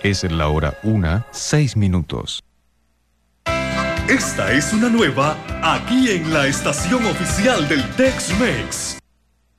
Es la hora 1:06. Esta es una nueva aquí en la estación oficial del Tex-Mex.